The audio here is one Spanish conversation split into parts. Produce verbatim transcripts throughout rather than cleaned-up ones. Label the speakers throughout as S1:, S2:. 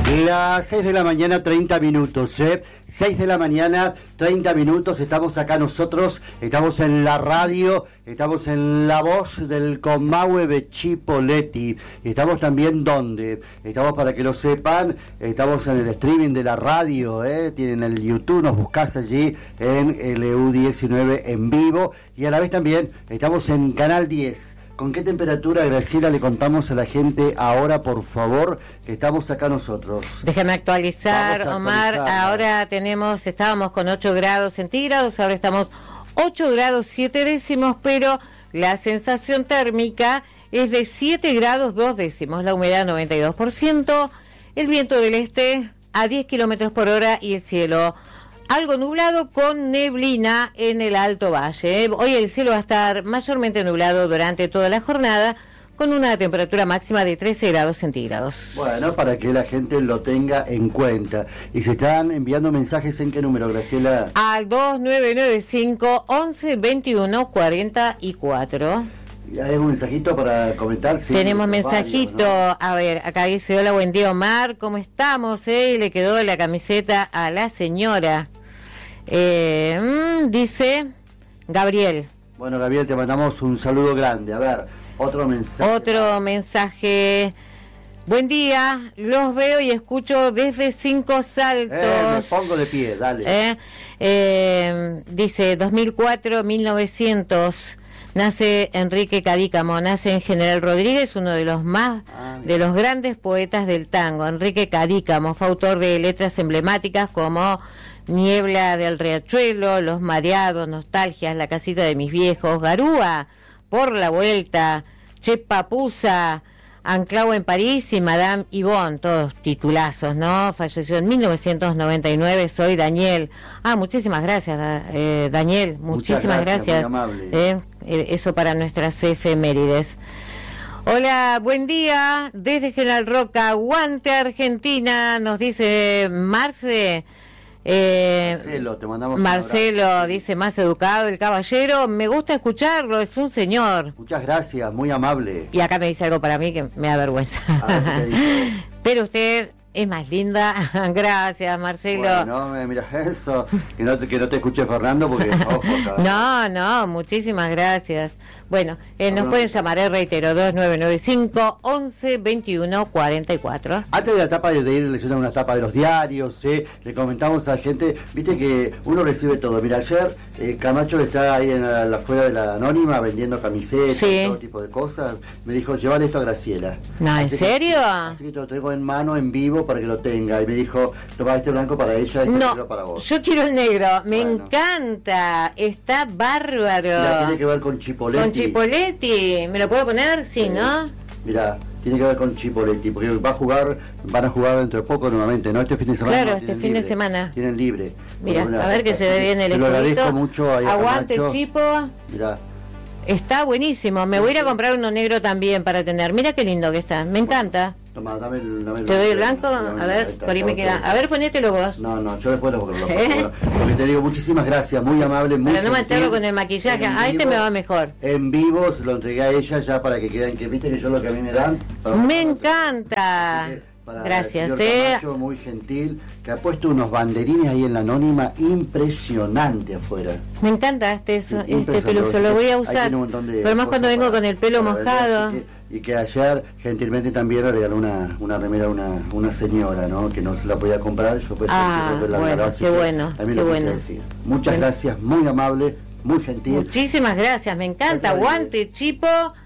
S1: Las seis de la mañana, treinta minutos, ¿eh? seis de la mañana, treinta minutos, estamos acá nosotros, estamos en la radio, estamos en la voz del Comahue de Chipoleti, estamos también donde, estamos para que lo sepan, estamos en el streaming de la radio, ¿eh? Tienen el YouTube, nos buscás allí en L U diecinueve en vivo, y a la vez también estamos en Canal diez. ¿Con qué temperatura, Graciela, le contamos a la gente ahora, por favor, que estamos acá nosotros?
S2: Déjame actualizar, Omar. Ahora tenemos, estábamos con ocho grados centígrados, ahora estamos ocho grados siete décimos, pero la sensación térmica es de siete grados dos décimos, la humedad noventa y dos por ciento, el viento del este a diez kilómetros por hora y el cielo algo nublado con neblina en el Alto Valle. Hoy el cielo va a estar mayormente nublado durante toda la jornada, con una temperatura máxima de trece grados centígrados.
S1: Bueno, para que la gente lo tenga en cuenta. Y se están enviando mensajes, ¿en qué número, Graciela?
S2: Al dos nueve nueve cinco, once, veintiuno, cuarenta y cuatro.
S1: ¿Hay un mensajito para comentar? Sí,
S2: tenemos mensajito, varios, ¿no? A ver, acá dice: hola, buen día, Omar, ¿cómo estamos? Eh? Le quedó la camiseta a la señora. Eh, mmm, dice Gabriel.
S1: Bueno, Gabriel, te mandamos un saludo grande. A ver, otro mensaje.
S2: Otro mensaje. Buen día, los veo y escucho desde Cinco Saltos.
S1: Eh, me pongo de pie, dale.
S2: Eh, eh, dice dos mil cuatro, mil novecientos. Nace Enrique Cadícamo, nace en General Rodríguez, uno de los más, ah, de los grandes poetas del tango. Enrique Cadícamo fue autor de letras emblemáticas como Niebla del Riachuelo, Los Mareados, Nostalgias, La Casita de Mis Viejos, Garúa, Por la Vuelta, Che Papusa, Anclao en París y Madame Yvonne, todos titulazos, ¿no? Falleció en mil novecientos noventa y nueve, soy Daniel. Ah, muchísimas gracias, eh, Daniel, muchísimas
S1: gracias.
S2: gracias.
S1: Muy amable.
S2: Eh, eso para nuestras efemérides. Hola, buen día, desde General Roca, aguante Argentina, nos dice Marce. Eh,
S1: Marcelo, te mandamos
S2: Marcelo dice: más educado el caballero, me gusta escucharlo, es un señor.
S1: Muchas gracias, muy amable.
S2: Y acá me dice algo para mí que me da vergüenza. Pero usted es más linda. Gracias, Marcelo.
S1: Bueno, mira eso, que no te, que no te escuche Fernando, porque ojo,
S2: no, no, muchísimas gracias. Bueno, eh, nos pueden llamar, eh, reitero, dos nueve nueve cinco, once, veintiuno, cuarenta y cuatro.
S1: Antes de la etapa de ir leyendo una etapa de los diarios, ¿eh? Le comentamos a la gente, viste que uno recibe todo. Mira, ayer eh, Camacho está ahí en la, la fuera de la Anónima vendiendo camisetas, sí, todo tipo de cosas. Me dijo: llévale esto a Graciela.
S2: No, ¿en
S1: así
S2: serio?
S1: Que, así que te lo traigo en mano, en vivo, para que lo tenga. Y me dijo: toma este blanco para ella, este
S2: no,
S1: negro para vos.
S2: Yo quiero el negro, me bueno. encanta, está bárbaro.
S1: Mira, tiene que ver con Chipoleti.
S2: Con Chipoleti, ¿me lo puedo poner? Sí, sí. ¿No?
S1: Mira, tiene que ver con Chipoleti, porque va a jugar, van a jugar dentro de poco nuevamente, ¿no? Este fin de semana.
S2: Claro,
S1: no,
S2: este fin
S1: libre,
S2: de semana.
S1: Tienen libre.
S2: Mira,
S1: bueno,
S2: a ver que se ve bien el
S1: escrito. Lo agradezco mucho. Ahí
S2: aguante,
S1: Camacho.
S2: Chipo.
S1: Mira.
S2: Está buenísimo, me voy a ir a comprar uno negro también para tener. Mira qué lindo que está, me encanta.
S1: Toma, dame el, dame el
S2: ¿Te doy el blanco?
S1: Dame,
S2: a ver, por ahí me queda. A ver, ponételo vos.
S1: No, no, yo después lo pongo. ¿Eh? Porque te digo, muchísimas gracias, muy amable, muy
S2: para no mancharlo con el maquillaje. Ah, este me va mejor.
S1: En vivo se lo entregué a ella ya para que queden, que viste que yo lo que a mí me dan.
S2: Me encanta.
S1: Para
S2: gracias,
S1: el
S2: eh.
S1: Camacho, muy gentil, que ha puesto unos banderines ahí en la Anónima impresionante afuera.
S2: Me encanta este, eso, sí, este peluso, lo voy a usar. Pero más cuando vengo para, con el pelo mojado.
S1: Que, y que ayer gentilmente también le regaló una, una remera a una, una señora, ¿no? Que no se la podía comprar. Yo pues
S2: ah,
S1: que la
S2: bueno,
S1: regaló,
S2: qué bueno,
S1: qué
S2: lo bueno.
S1: Decir. Muchas bueno. gracias, muy amable, muy gentil.
S2: Muchísimas gracias, me encanta. Aguante, Chipo,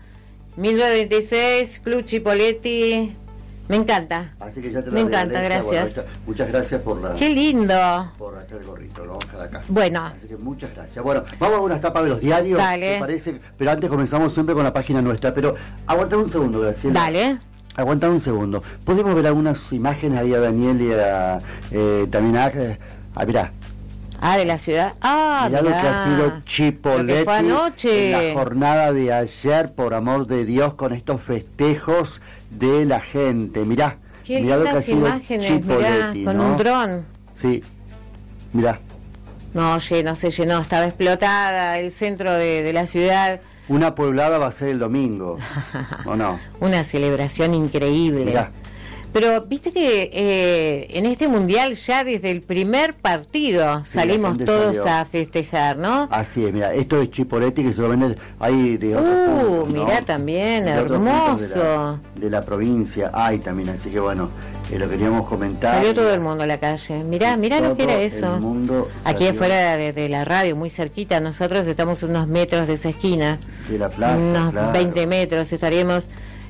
S2: mil novecientos veintiséis, Club Chipoleti. Me encanta.
S1: Así que ya te
S2: Me encanta, gracias.
S1: Bueno, está, muchas gracias por la.
S2: Qué lindo.
S1: Por acá el gorrito, lo vamos a dejar acá.
S2: Bueno.
S1: Así que muchas gracias. Bueno, vamos a una etapa de los diarios.
S2: Dale.
S1: ¿Te parece? Pero antes comenzamos siempre con la página nuestra. Pero aguanta un segundo, Graciela.
S2: Dale.
S1: Aguanta un segundo. ¿Podemos ver algunas imágenes ahí a Daniel y a eh, también a. Ah, mirá.
S2: Ah, de la ciudad. Ah,
S1: mirá, mirá lo que ha sido Chipoleti
S2: anoche.
S1: En la jornada de ayer, por amor de Dios, con estos festejos de la gente. Mirá.
S2: Qué
S1: mirá lo que ha sido
S2: imágenes,
S1: Chipoleti,
S2: mirá, con
S1: ¿no?
S2: un dron.
S1: Sí, mirá.
S2: No, llenó, se llenó, estaba explotada el centro de, de la ciudad.
S1: Una pueblada va a ser el domingo, ¿o no?
S2: Una celebración increíble.
S1: Mirá.
S2: Pero viste que eh, en este mundial ya desde el primer partido sí, salimos todos salió a festejar, ¿no?
S1: Así es, mira, esto es Chipoletti que solamente hay de otros
S2: Uh,
S1: puntos,
S2: mirá
S1: ¿no?
S2: también,
S1: de
S2: hermoso.
S1: De la, de la provincia hay también, así que bueno, eh, lo queríamos comentar.
S2: Salió todo el mundo a la calle. Mirá,
S1: sí,
S2: mirá lo que era eso.
S1: El mundo
S2: aquí
S1: salió
S2: afuera de, de la radio, muy cerquita, nosotros estamos unos metros de esa esquina.
S1: De la plaza,
S2: unos
S1: claro.
S2: veinte metros, estaríamos...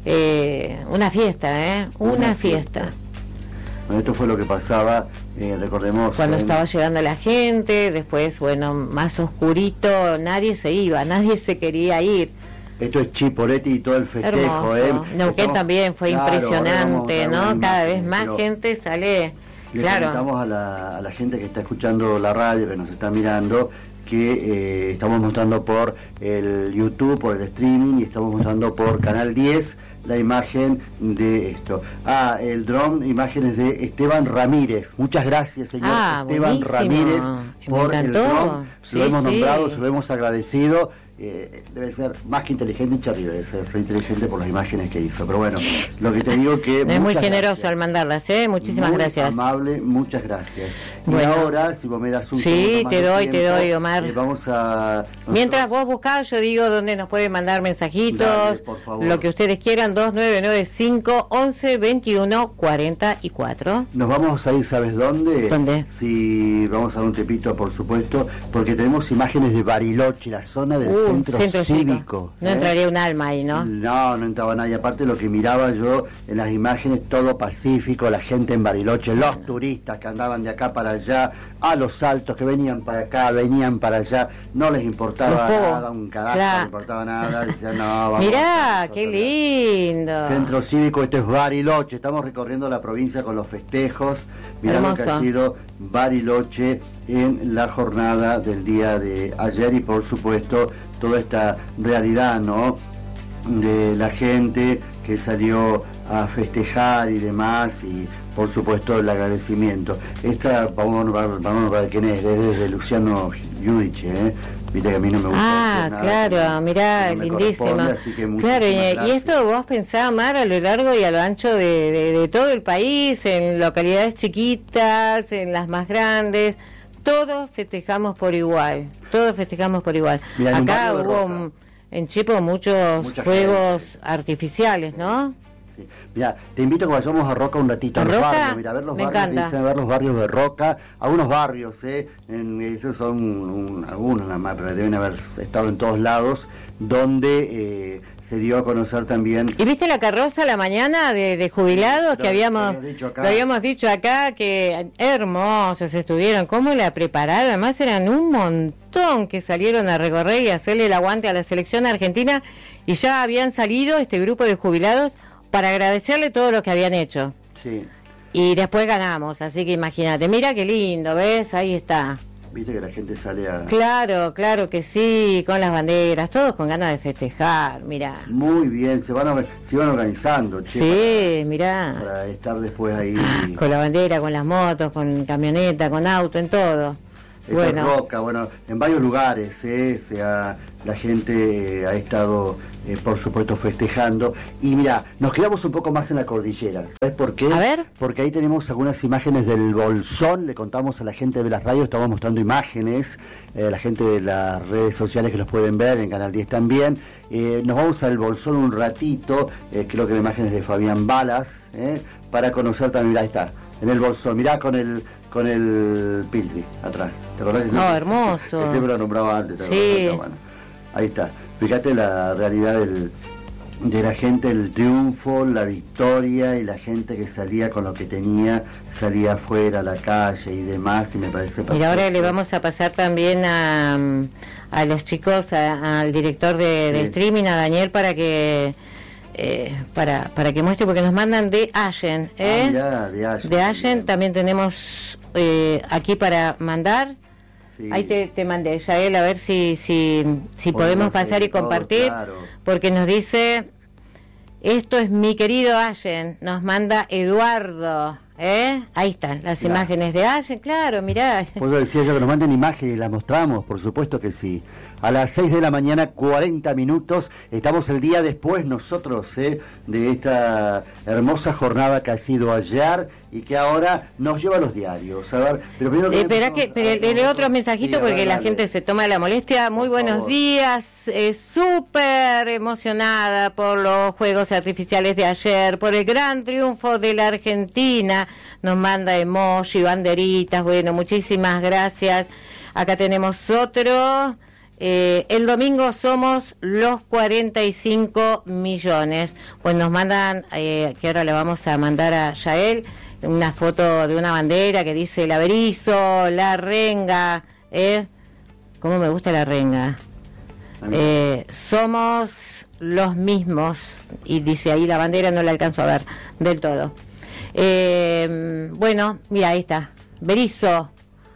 S2: Eh, una fiesta, ¿eh? Una, una fiesta. fiesta.
S1: Bueno, esto fue lo que pasaba, eh, recordemos...
S2: Cuando
S1: en...
S2: estaba llegando la gente, después, bueno, más oscurito, nadie se iba, nadie se quería ir.
S1: Esto es Chipoletti y todo el festejo,
S2: hermoso.
S1: ¿eh?
S2: Neuquén
S1: Estamos...
S2: también fue
S1: claro,
S2: impresionante, ¿no? Cada vez más
S1: pero...
S2: gente sale...
S1: Le
S2: claro.
S1: comentamos a la, a la gente que está escuchando la radio, que nos está mirando, que eh, estamos mostrando por el YouTube, por el streaming, y estamos mostrando por Canal diez la imagen de esto. Ah, el dron, imágenes de Esteban Ramírez. Muchas gracias, señor
S2: ah,
S1: Esteban
S2: buenísimo.
S1: Ramírez, por el dron. Se
S2: sí,
S1: lo hemos
S2: sí.
S1: nombrado, se lo hemos agradecido. Eh, debe ser más que inteligente, Charlie debe ser re inteligente por las imágenes que hizo, pero bueno, lo que te digo que
S2: no es muy generoso
S1: gracias.
S2: Al mandarlas, ¿eh? Muchísimas
S1: muy
S2: gracias.
S1: Amable, muchas gracias.
S2: Bueno.
S1: Y ahora, si vos me das un
S2: sí,
S1: más
S2: te
S1: de
S2: doy,
S1: tiempo,
S2: te doy, Omar.
S1: Eh, vamos a
S2: mientras vos buscás, yo digo dónde nos pueden mandar mensajitos,
S1: dale, por favor.
S2: Lo que ustedes quieran, dos nueve nueve cinco once veintiuno cuarenta y cuatro.
S1: Nos vamos a ir, ¿sabes dónde?
S2: ¿Dónde?
S1: Si vamos a dar un tepito, por supuesto, porque tenemos imágenes de Bariloche, la zona del
S2: uh,
S1: centro,
S2: centro
S1: cívico.
S2: No
S1: ¿eh?
S2: entraría un alma ahí, ¿no?
S1: No, no entraba nadie. Aparte, lo que miraba yo en las imágenes, todo pacífico, la gente en Bariloche, los turistas que andaban de acá para allá, a los altos que venían para acá, venían para allá, no les importaba nada, un carajo, claro. No les importaba nada, decían, no, vamos.
S2: Mirá, qué lindo.
S1: Centro cívico, esto es Bariloche, estamos recorriendo la provincia con los festejos, mirá lo que ha sido Bariloche en la jornada del día de ayer y por supuesto toda esta realidad, ¿no?, de la gente que salió a festejar y demás, y por supuesto el agradecimiento. Esta, vamos, vamos a ver quién es, es de Luciano Giudice, ¿eh? Viste que a mí no me gusta.
S2: Ah,
S1: nada,
S2: claro, mirá,
S1: no
S2: lindísimo. Claro, y, y esto vos pensás, Mar, a lo largo y a lo ancho de, de, de todo el país, en localidades chiquitas, en las más grandes, todos festejamos por igual, todos festejamos por igual.
S1: Mirá,
S2: acá hubo en Chipo muchos Mucha fuegos gente. artificiales, ¿no?
S1: Sí. Mira, te invito a que vayamos a Roca un ratito, a los
S2: Roca?
S1: barrios, mira, a ver los
S2: Me
S1: barrios,
S2: encanta.
S1: dicen, a ver los barrios de Roca, algunos barrios, eh, en, esos son un, algunos nada más, pero deben haber estado en todos lados, donde eh, se dio a conocer también.
S2: ¿Y viste la carroza a la mañana de, de jubilados
S1: lo,
S2: que habíamos,
S1: dicho acá.
S2: lo habíamos dicho acá, que hermosos estuvieron, cómo la prepararon? Además eran un montón que salieron a recorrer y hacerle el aguante a la selección argentina, y ya habían salido este grupo de jubilados para agradecerle todo lo que habían hecho.
S1: Sí.
S2: Y después ganamos, así que imagínate, mira qué lindo, ¿ves? Ahí está.
S1: Viste que la gente sale a...
S2: Claro, claro que sí, con las banderas, todos con ganas de festejar, mirá.
S1: Muy bien, se van, a, se van organizando, che,
S2: sí,
S1: para,
S2: mirá.
S1: para estar después ahí...
S2: Con la bandera, con las motos, con camioneta, con auto, en todo.
S1: Esta
S2: bueno.
S1: Roca, bueno, en varios lugares, eh, se ha, la gente eh, ha estado, eh, por supuesto, festejando. Y mira, nos quedamos un poco más en la cordillera. ¿Sabes por qué?
S2: A ver.
S1: Porque ahí tenemos algunas imágenes del Bolsón. Le contamos a la gente de las radios, estamos mostrando imágenes, eh, la gente de las redes sociales que los pueden ver, en Canal diez también. Eh, nos vamos al Bolsón un ratito, eh, creo que la imagen es de Fabián Balas, eh, para conocer también, mirá, ahí está, en el Bolsón, mirá con el... con el Piltri atrás. ¿Te acordás?
S2: No, oh, hermoso.
S1: Que siempre lo nombraba antes. ¿te
S2: sí.
S1: Bueno, ahí está. Fíjate la realidad del, de la gente, el triunfo, la victoria y la gente que salía con lo que tenía, salía afuera a la calle y demás, que me parece perfecto.
S2: Y ahora le vamos a pasar también a, a los chicos, a, al director de, sí. de streaming, a Daniel, para que... Eh, para para que muestre, porque nos mandan de Allen, ¿eh?
S1: Ah, ya, de Allen,
S2: de Allen también tenemos eh, aquí para mandar. Sí. Ahí te, te mandé, Yael, a ver si si, si podemos pasar y compartir, todo, claro. Porque nos dice, esto es mi querido Allen, nos manda Eduardo, ¿eh? Ahí están las claro. imágenes de ayer, claro, mirá.
S1: Pues yo decía yo que nos manden imágenes y las mostramos, por supuesto que sí. A las seis de la mañana, cuarenta minutos, estamos el día después nosotros ¿eh? de esta hermosa jornada que ha sido ayer y que ahora nos lleva a los diarios. A ver, pero primero que...
S2: Eh, espera que, pero le leo otro mensajito sí, porque ver, la dale. gente se toma la molestia. Muy por buenos favor. días, eh, súper emocionada por los fuegos artificiales de ayer, por el gran triunfo de la Argentina. Nos manda emoji, banderitas, bueno, muchísimas gracias. Acá tenemos otro... Eh, el domingo somos los cuarenta y cinco millones. Pues nos mandan, eh, que ahora le vamos a mandar a Yael, una foto de una bandera que dice la Berizo, la renga. ¿eh? ¿Cómo me gusta la renga? Eh, somos los mismos. Y dice ahí la bandera, no la alcanzo a ver del todo. Eh, bueno, mira, ahí está. Berizo.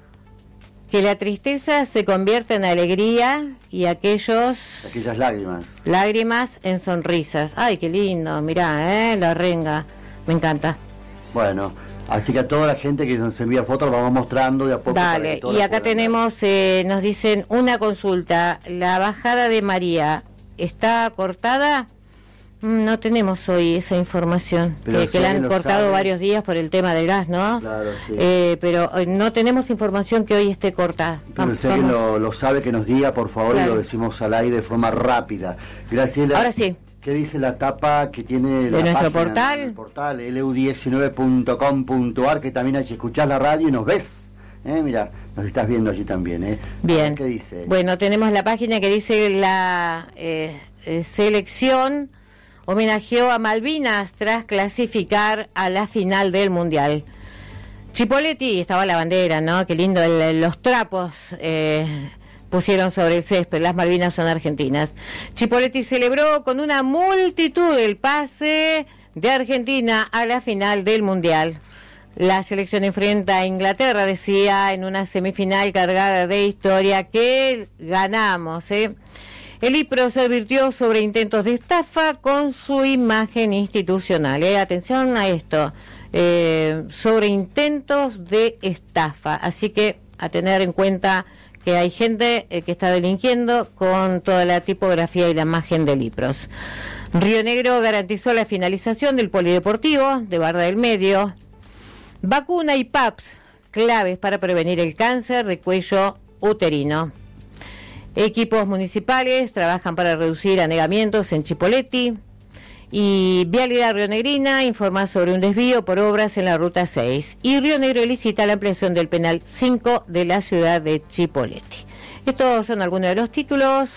S2: Que la tristeza se convierta en alegría y aquellos...
S1: Aquellas lágrimas.
S2: Lágrimas en sonrisas. Ay, qué lindo, mirá, ¿eh? La renga. Me encanta.
S1: Bueno, así que a toda la gente que nos envía fotos lo vamos mostrando de a poco.
S2: Dale, y acá tenemos, eh, nos dicen una consulta. La bajada de María, ¿está cortada? No tenemos hoy esa información, pero que, que la han cortado sabe. varios días por el tema del gas, ¿no?
S1: Claro, sí.
S2: Eh, pero eh, no tenemos información que hoy esté cortada.
S1: Pero si alguien lo, lo sabe, que nos diga, por favor, claro. y lo decimos al aire de forma rápida. Graciela.
S2: Ahora sí.
S1: ¿Qué dice la tapa que tiene
S2: de
S1: la
S2: nuestro
S1: página,
S2: portal?
S1: El portal L U diecinueve punto com punto a r, que también hay que escuchar la radio y nos ves. Eh, mira, nos estás viendo allí también. ¿eh?
S2: Bien.
S1: ¿Qué dice?
S2: Bueno, tenemos la página que dice la eh, eh, selección homenajeó a Malvinas tras clasificar a la final del Mundial. Chipoletti, estaba la bandera, ¿no? Qué lindo, el, los trapos eh, pusieron sobre el césped, las Malvinas son argentinas. Chipoletti celebró con una multitud el pase de Argentina a la final del Mundial. La selección enfrenta a Inglaterra, decía, en una semifinal cargada de historia que ganamos, ¿eh? El IPRO se advirtió sobre intentos de estafa con su imagen institucional. Eh, atención a esto, eh, sobre intentos de estafa. Así que a tener en cuenta que hay gente eh, que está delinquiendo con toda la tipografía y la imagen del IPROS. Río Negro garantizó la finalización del polideportivo de Barda del Medio. Vacuna y P A P S, claves para prevenir el cáncer de cuello uterino. Equipos municipales trabajan para reducir anegamientos en Chipoletti. Y Vialidad Rionegrina informa sobre un desvío por obras en la Ruta seis. Y Río Negro licita la ampliación del penal cinco de la ciudad de Chipoletti. Estos son algunos de los títulos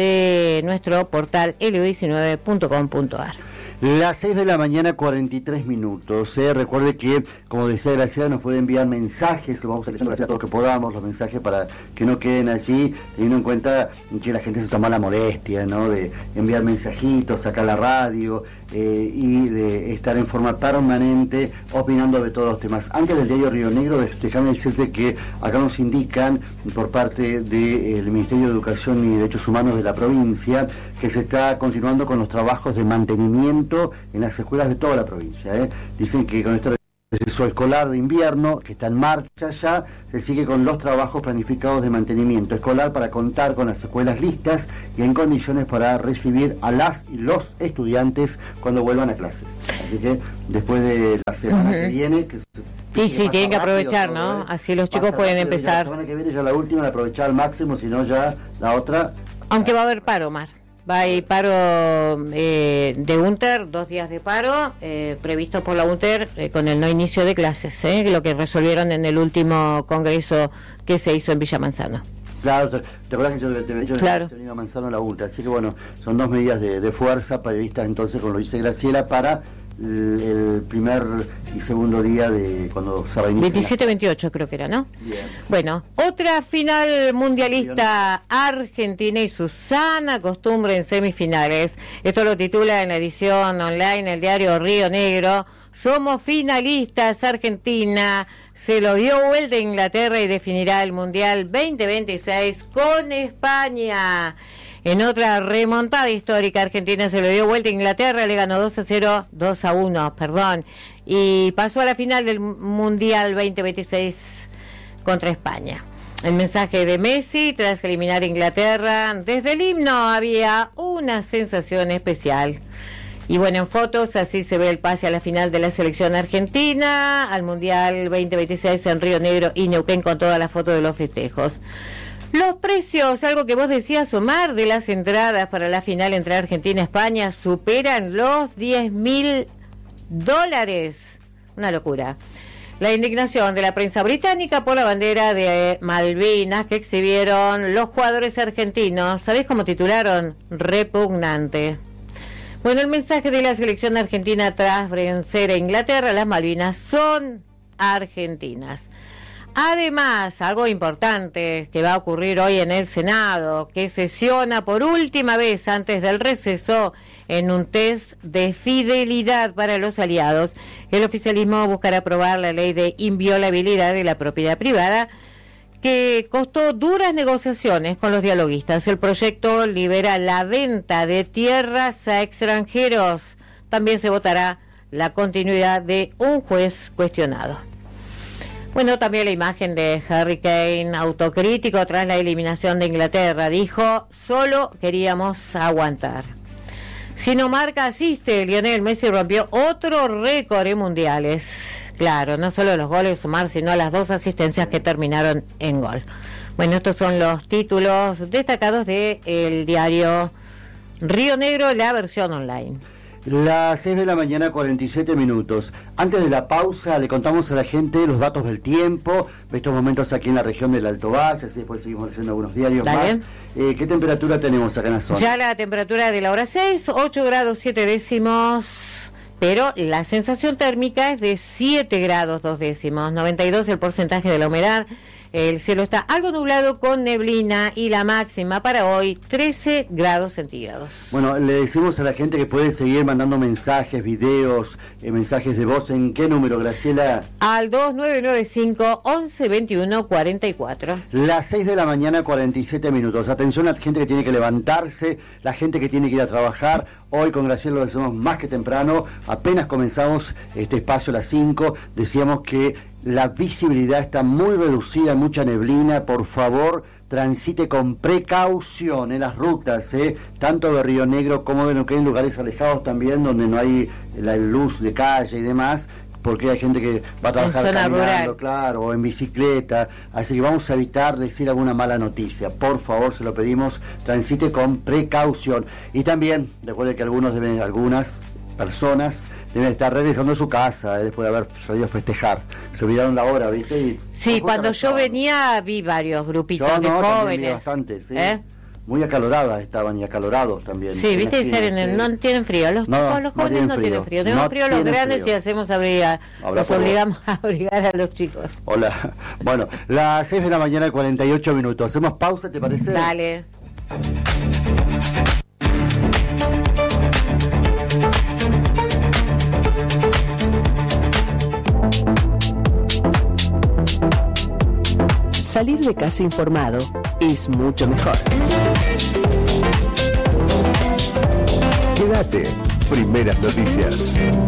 S2: de nuestro portal L U diecinueve punto com punto a r.
S1: Las seis de la mañana, cuarenta y tres minutos. Eh. Recuerde que, como decía Graciela, nos puede enviar mensajes, lo vamos a seleccionar a todos los que podamos, los mensajes para que no queden allí, teniendo en cuenta que la gente se toma la molestia, ¿no? De enviar mensajitos acá a la radio eh, y de estar en forma permanente opinando de todos los temas. Antes del diario Río Negro, déjame decirte que acá nos indican por parte del Ministerio de Educación y Derechos Humanos de la provincia que se está continuando con los trabajos de mantenimiento en las escuelas de toda la provincia. ¿eh? Dicen que con este receso escolar de invierno, que está en marcha ya, se sigue con los trabajos planificados de mantenimiento escolar para contar con las escuelas listas y en condiciones para recibir a las y los estudiantes cuando vuelvan a clases. Así que después de la semana uh-huh. que viene... Que
S2: sí, sí, tienen que aprovechar, todo, ¿no? ¿eh? Así los chicos pueden empezar.
S1: La semana que viene ya la última, la aprovechar al máximo, si no ya la otra...
S2: Aunque va a haber paro, Mar. Va a ir paro eh, de UNTER, dos días de paro, eh, previsto por la UNTER eh, con el no inicio de clases, eh, lo que resolvieron en el último congreso que se hizo en Villa Manzano.
S1: Claro, ¿te, te acuerdas que yo te había dicho
S2: claro.
S1: que se venía a Manzano a la UNTER? Así que bueno, son dos medidas de, de fuerza previstas entonces, como lo dice Graciela, para el, el primer y segundo día de cuando se reinicia.
S2: veintisiete veintiocho creo que era, ¿no?
S1: Bien.
S2: Bueno, otra final mundialista, Argentina y su sana costumbre en semifinales. Esto lo titula en la edición online el diario Río Negro. Somos finalistas, Argentina se lo dio vuelta a Inglaterra y definirá el Mundial veinte veintiséis con España. En otra remontada histórica, Argentina se lo dio vuelta a Inglaterra, le ganó dos a cero, dos a uno, perdón. y pasó a la final del Mundial veinte veintiséis contra España. El mensaje de Messi tras eliminar a Inglaterra: desde el himno había una sensación especial. Y bueno, en fotos así se ve el pase a la final de la selección argentina al Mundial veinte veintiséis en Río Negro y Neuquén, con todas las fotos de los festejos. Los precios, algo que vos decías, Omar, de las entradas para la final entre Argentina y España, superan los diez mil dólares. Una locura. La indignación de la prensa británica por la bandera de Malvinas que exhibieron los jugadores argentinos. ¿Sabés cómo titularon? Repugnante. Bueno, el mensaje de la selección argentina tras vencer a Inglaterra: las Malvinas son argentinas. Además, algo importante que va a ocurrir hoy en el Senado, que sesiona por última vez antes del receso en un test de fidelidad para los aliados. El oficialismo buscará aprobar la ley de inviolabilidad de la propiedad privada, que costó duras negociaciones con los dialoguistas. El proyecto libera la venta de tierras a extranjeros. También se votará la continuidad de un juez cuestionado. Bueno, también la imagen de Harry Kane, autocrítico tras la eliminación de Inglaterra. Dijo: solo queríamos aguantar. Si no marca, asiste. Lionel Messi rompió otro récord en mundiales. Claro, no solo los goles sumar, sino las dos asistencias que terminaron en gol. Bueno, estos son los títulos destacados del diario Río Negro, la versión online.
S1: Las seis de la mañana, cuarenta y siete minutos. Antes de la pausa, le contamos a la gente los datos del tiempo, de estos momentos aquí en la región del Alto Valle, así después seguimos leyendo algunos diarios
S2: Dale.
S1: más. Eh, ¿Qué temperatura tenemos acá en la zona?
S2: Ya la temperatura de la hora seis, ocho grados siete décimos, pero la sensación térmica es de siete grados dos décimos, noventa y dos el porcentaje de la humedad. El cielo está algo nublado con neblina y la máxima para hoy trece grados centígrados.
S1: Bueno, le decimos a la gente que puede seguir mandando mensajes, videos, eh, mensajes de voz. ¿En qué número, Graciela?
S2: Al dos nueve nueve cinco, once veintiuno cuarenta y cuatro.
S1: Las seis de la mañana, cuarenta y siete minutos. Atención a la gente que tiene que levantarse, la gente que tiene que ir a trabajar. Hoy con Graciela lo decimos más que temprano. Apenas comenzamos este espacio a las cinco. Decíamos que la visibilidad está muy reducida, mucha neblina. Por favor, transite con precaución en las rutas, ¿eh? Tanto de Río Negro como de Neuquén, lugares alejados también, donde no hay la luz de calle y demás, porque hay gente que va a trabajar caminando, rural, claro, o en bicicleta. Así que vamos a evitar decir alguna mala noticia. Por favor, se lo pedimos, transite con precaución. Y también, recuerde que algunos deben, algunas personas deben estar regresando a su casa eh, después de haber salido a festejar. Se olvidaron la hora, ¿viste? Y
S2: sí, cuando yo venía vi varios grupitos yo, de no, jóvenes. Vi
S1: bastante, sí.
S2: ¿Eh?
S1: Muy acaloradas estaban y acalorados también.
S2: Sí, viste, en el, no tienen frío. Los,
S1: no,
S2: los jóvenes no tienen frío. Tenemos no frío los grandes frío. Y hacemos abrigar. Nos obligamos vos. a abrigar a los chicos.
S1: Hola. Bueno, las seis de la mañana, cuarenta y ocho minutos. ¿Hacemos pausa, te parece?
S2: Dale.
S3: Salir de casa informado es mucho mejor.
S4: Quédate. Primeras noticias.